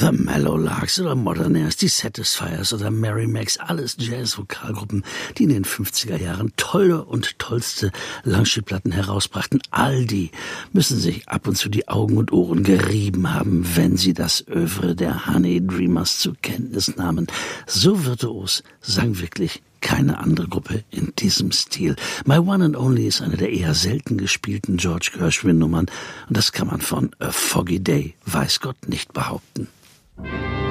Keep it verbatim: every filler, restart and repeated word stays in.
The Mellowlarks oder Modern Airs, die Satisfiers oder Mary Macs, alles Jazz-Vokalgruppen, die in den fünfziger Jahren tolle und tollste Langspielplatten herausbrachten. All die müssen sich ab und zu die Augen und Ohren gerieben haben, wenn sie das Œuvre der Honey Dreamers zur Kenntnis nahmen. So virtuos sang wirklich keine andere Gruppe in diesem Stil. My One and Only ist eine der eher selten gespielten George Gershwin-Nummern und das kann man von A Foggy Day, weiß Gott, nicht behaupten.